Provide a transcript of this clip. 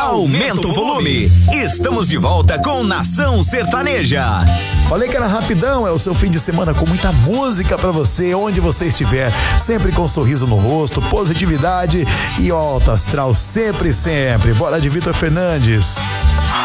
Aumenta o volume. Estamos de volta com Nação Sertaneja. Falei que era rapidão, é o seu fim de semana com muita música pra você, onde você estiver, sempre com um sorriso no rosto, positividade e alto astral, sempre, sempre. Bora de Vitor Fernandes.